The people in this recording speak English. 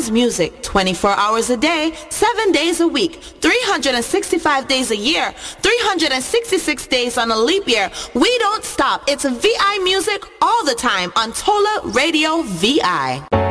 Vi's music 24 hours a day, 7 days a week, 365 days a year, 366 days on a leap year. We don't stop. It's VI music all the time on Tola Radio VI.